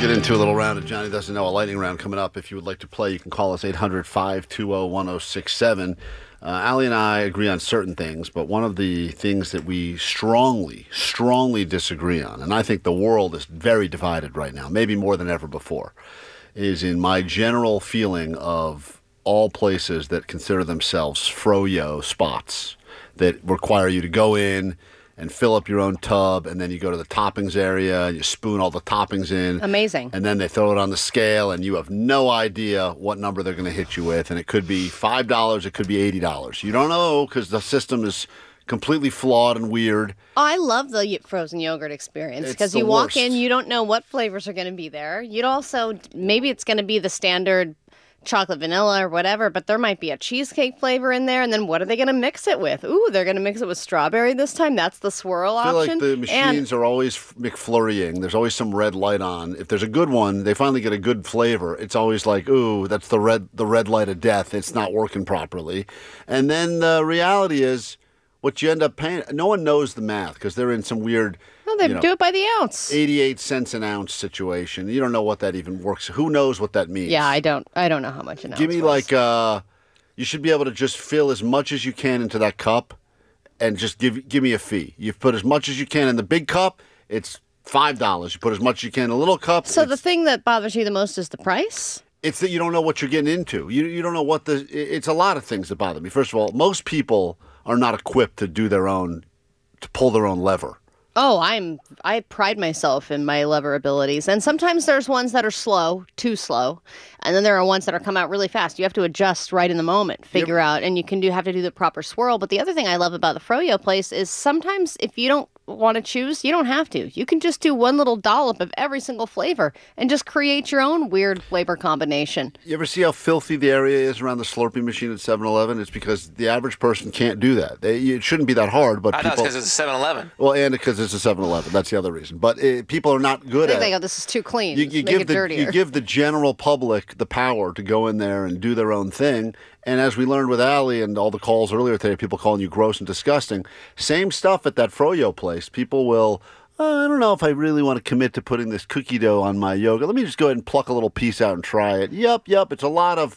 Get into a little round of Johnny Doesn't Know, a lightning round coming up. If you would like to play, you can call us 800-520-1067. Allie and I agree on certain things, but one of the things that we strongly disagree on, and I think the world is very divided right now, maybe more than ever before, is in my general feeling of all places that consider themselves froyo spots that require you to go in and fill up your own tub, and then you go to the toppings area and you spoon all the toppings in. Amazing. And then they throw it on the scale, and you have no idea what number they're going to hit you with. And it could be $5, it could be $80. You don't know because the system is completely flawed and weird. I love the frozen yogurt experience It's because the you walk worst. in, you don't know what flavors are going to be there. You'd also, maybe it's going to be the standard chocolate vanilla or whatever, but there might be a cheesecake flavor in there, and then what are they going to mix it with? Ooh, they're going to mix it with strawberry this time. That's the swirl I feel option. like the machines are always McFlurrying. There's always some red light on. If there's a good one, they finally get a good flavor. It's always like, ooh, that's the red light of death. It's not working properly. And then the reality is, what you end up paying, no one knows the math because they're in some weird, Well, they do it by the ounce. 88 cents an ounce situation. You don't know what that even works. Who knows what that means? Yeah, I don't know how much an ounce Give me was. you should be able to just fill as much as you can into that cup and just give me a fee. You put as much as you can in the big cup, it's $5. You put as much as you can in a little cup. So the thing that bothers you the most is the price? It's that you don't know what you're getting into. You don't know what it's a lot of things that bother me. First of all, most people are not equipped to pull their own lever. Oh, I pride myself in my lever abilities. And sometimes there's ones that are slow, too slow. And then there are ones that are come out really fast. You have to adjust right in the moment, figure out, and you can have to do the proper swirl. But the other thing I love about the Froyo place is sometimes if you don't want to choose, you don't have to. You can just do one little dollop of every single flavor and just create your own weird flavor combination. You ever see how filthy the area is around the Slurpee machine at 7-Eleven? It's because the average person can't do that. It shouldn't be that hard, but I know, it's because it's a 7-Eleven. Well, and because it's a 7-Eleven. That's the other reason. But people are not good at it. They go, this is too clean. You Make give it dirtier. you give the general public the power to go in there and do their own thing. And as we learned with Allie and all the calls earlier today, people calling you gross and disgusting. Same stuff at that Froyo place. People will, I don't know if I really want to commit to putting this cookie dough on my yogurt. Let me just go ahead and pluck a little piece out and try it. Yep. It's a lot of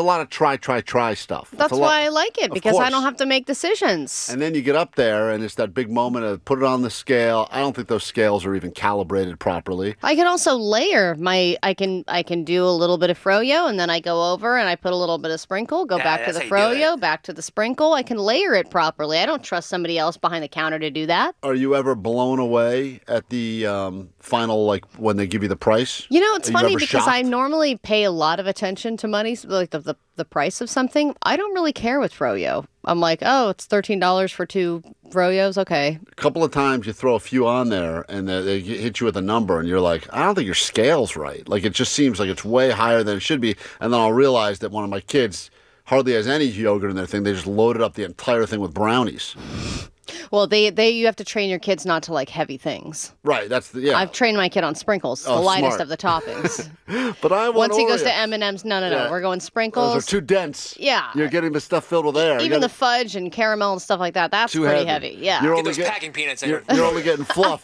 try stuff. That's why I like it, because I course. don't have to make decisions. And then you get up there, and it's that big moment of put it on the scale. I don't think those scales are even calibrated properly. I can also layer I can do a little bit of froyo, and then I go over and I put a little bit of sprinkle, go back to the that's how you do froyo, back to the sprinkle. I can layer it properly. I don't trust somebody else behind the counter to do that. Are you ever blown away at the final, like when they give you the price? You know, it's Are you funny ever because I shocked? normally pay a lot of attention to money, like the price of something. I don't really care with froyo. I'm like, oh, it's $13 for 2 froyos. Okay. A couple of times you throw a few on there and they hit you with a number and you're like, I don't think your scale's right. Like it just seems like it's way higher than it should be. And then I'll realize that one of my kids hardly has any yogurt in their thing. They just loaded up the entire thing with brownies. Well, you have to train your kids not to like heavy things. Right. That's the, yeah. I've trained my kid on sprinkles, the Oh, lightest smart. of the toppings. But I want Once he goes to Oreos. M&M's, no, Yeah. we're going sprinkles. Those are too dense. Yeah. You're getting the stuff filled with air. Even the fudge and caramel and stuff like that, that's Too pretty heavy. heavy. Yeah. You're Get only those packing peanuts in You're, your... you're only getting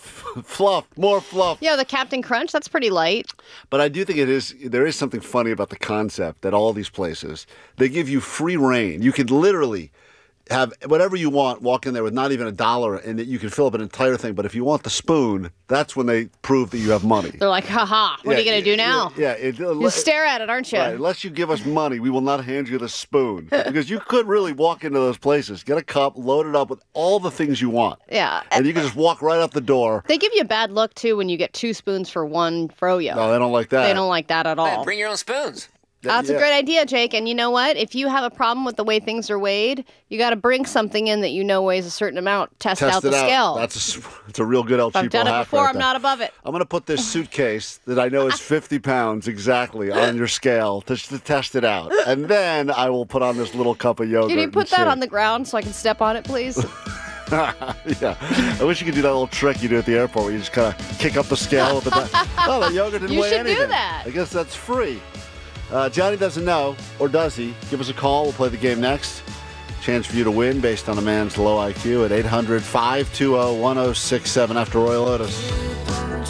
fluff, more fluff. Yeah, the Captain Crunch, that's pretty light. But I do think there is something funny about the concept that all these places, they give you free reign. You could literally have whatever you want, walk in there with not even $1, and that you can fill up an entire thing. But if you want the spoon, that's when they prove that you have money. They're like, haha, what are you going to do now? Yeah. You stare at it, aren't you? Right, unless you give us money, we will not hand you the spoon. Because you could really walk into those places, get a cup, load it up with all the things you want. Yeah. And you can just walk right up the door. They give you a bad look, too, when you get 2 spoons for 1 froyo. No, they don't like that. They don't like that at all. Man, bring your own spoons. That's a great idea, Jake. And you know what? If you have a problem with the way things are weighed, you got to bring something in that you know weighs a certain amount. Test out it the scale. It's a real good El Cheapo I've done it hack before. right I'm there. not above it. I'm going to put this suitcase that I know is 50 pounds exactly on your scale to test it out. And then I will put on this little cup of yogurt. Can you put and that see. on the ground so I can step on it, please? Yeah. I wish you could do that little trick you do at the airport where you just kind of kick up the scale with the Oh, the yogurt didn't You weigh should do anything. that. I guess that's free. Johnny doesn't know, or does he? Give us a call. We'll play the game next. Chance for you to win based on a man's low IQ at 800-520-1067 after Royal Otis.